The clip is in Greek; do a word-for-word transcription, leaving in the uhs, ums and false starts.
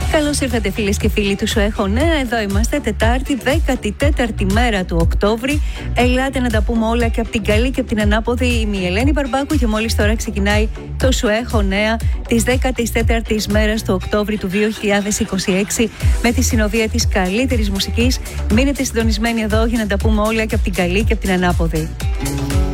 Καλώς ήρθατε φίλες και φίλοι του ΣΟΕΧΟ Νέα. Εδώ είμαστε, Τετάρτη, δέκατη τέταρτη μέρα του Οκτώβρη. Ελάτε να τα πούμε όλα και από την καλή και από την ανάποδη. Είμαι η Ελένη Μπαρμπάκου και μόλις τώρα ξεκινάει το ΣΟΕΧΟ Νέα της δέκατης τέταρτης μέρας του Οκτώβρη του δύο χιλιάδες είκοσι έξι με τη συνοδεία της καλύτερης μουσικής. Μείνετε συντονισμένοι εδώ για να τα πούμε όλα και από την καλή και από την ανάποδη.